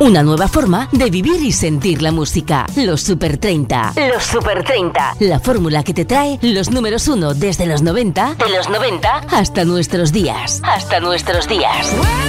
Una nueva forma de vivir y sentir la música. Los Super 30. Los Super 30. La fórmula que te trae los números 1 desde los 90, de los 90 hasta nuestros días. Hasta nuestros días.